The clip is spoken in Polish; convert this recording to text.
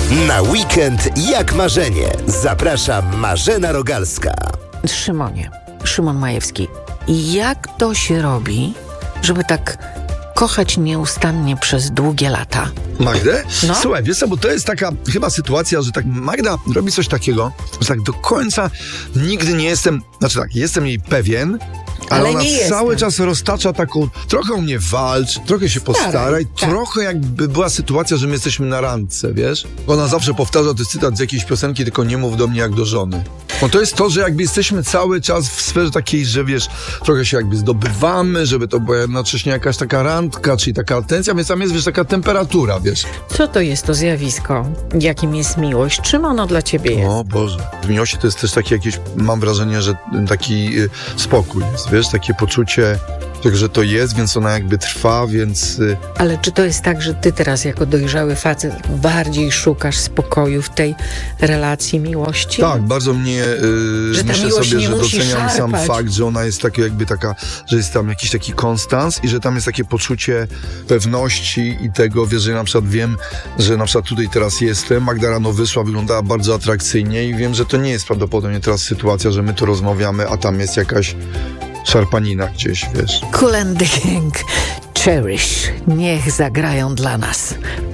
Na weekend jak marzenie. Zaprasza Marzena Rogalska. Szymon Majewski. Jak to się robi, żeby tak kochać nieustannie przez długie lata? Magdę? No. Słuchaj, wiesz co, bo to jest taka chyba sytuacja, że tak Magda robi coś takiego, że tak do końca nigdy nie jestem, jestem jej pewien, ale ona cały czas roztacza taką, trochę o mnie walcz, trochę się postaraj, trochę jakby była sytuacja, że my jesteśmy na randce, wiesz? Ona zawsze powtarza, to jest cytat z jakiejś piosenki, tylko nie mów do mnie jak do żony. No to jest to, że jakby jesteśmy cały czas w sferze takiej, że wiesz, trochę się jakby zdobywamy, żeby to była jednocześnie jakaś taka randka, czyli taka atencja, więc tam jest, wiesz, taka temperatura, wiesz. Co to jest to zjawisko? Jakim jest miłość? Czym ono dla ciebie jest? O Boże. W miłości to jest też takie jakieś, mam wrażenie, że taki spokój jest, wiesz, takie poczucie, że to jest, więc ona jakby trwa, więc... Ale czy to jest tak, że ty teraz jako dojrzały facet bardziej szukasz spokoju w tej relacji miłości? Tak, bardzo mnie myślę sobie, że doceniam sam fakt, że ona jest taka jakby taka, że jest tam jakiś taki konstans i że tam jest takie poczucie pewności i tego, wiesz, że na przykład wiem, że na przykład tutaj teraz jestem, Magda rano wyszła, wyglądała bardzo atrakcyjnie i wiem, że to nie jest prawdopodobnie teraz sytuacja, że my tu rozmawiamy, a tam jest jakaś szarpanina gdzieś, wiesz. Kool and the Gang, Cherish, niech zagrają dla nas